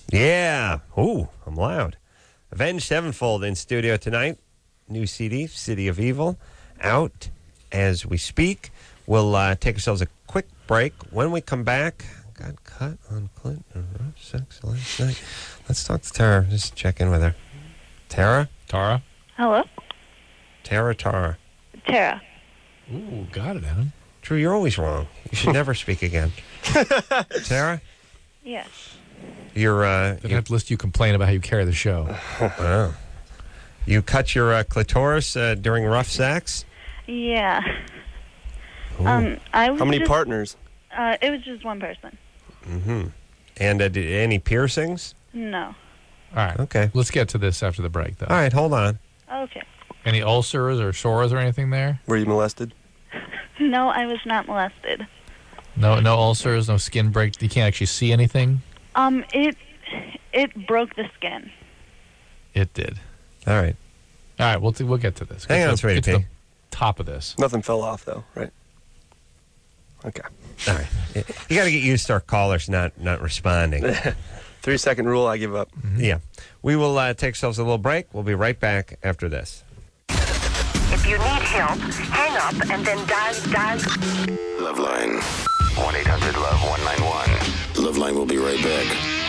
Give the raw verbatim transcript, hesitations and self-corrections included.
Yeah. Ooh, I'm loud. Avenged Sevenfold in studio tonight. New C D, City of Evil, out as we speak. We'll uh, take ourselves a quick break. When we come back, got cut on Clint and rough sex last night. Let's talk to Tara. Just check in with her. Tara? Tara? Hello? Tara, Tara. Tara. Ooh, got it, Adam. Drew, you're always wrong. You should never speak again. Tara? Yes. You're, uh... Then I have to list you complain about how you carry the show. Wow. You cut your uh, clitoris uh, during rough sex? Yeah. Ooh. Um, I was How many just, partners? Uh, it was just one person. Mm-hmm. And uh, did, any piercings? No. All right. Okay. Let's get to this after the break, though. All right, hold on. Okay. Any ulcers or sores or anything there? Were you molested? No, I was not molested. No, no ulcers, no skin break. You can't actually see anything? Um, it it broke the skin. It did. All right. All right, we'll, t- we'll get to this. Hang Get on, to, Sweetie get to Pea. the top of this. Nothing fell off, though, right? Okay. All right. You got to get used to our callers not, not responding. Three-second rule, I give up. Mm-hmm. Yeah. We will uh, take ourselves a little break. We'll be right back after this. If you need help, hang up and then dial, dial. Loveline. one eight hundred love one nine one. Loveline will be right back.